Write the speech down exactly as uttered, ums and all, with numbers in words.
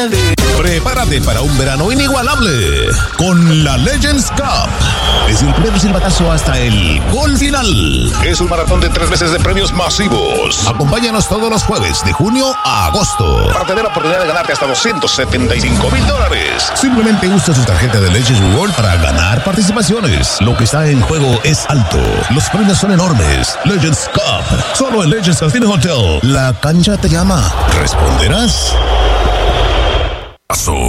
nieve. Prepárate para un verano inigualable con la Legends Cup. Desde el primer silbatazo hasta el gol final. Es un maratón de tres meses de premios masivos. Acompáñanos todos los jueves de junio a agosto para tener la oportunidad de ganarte hasta doscientos setenta y cinco mil dólares. Simplemente usa su tarjeta de Legends World para ganar participaciones. Lo que está en juego es alto. Los premios son enormes. Legends Cup. Solo en Legends Casino Hotel. La cancha te llama. ¿Responderás? Paso.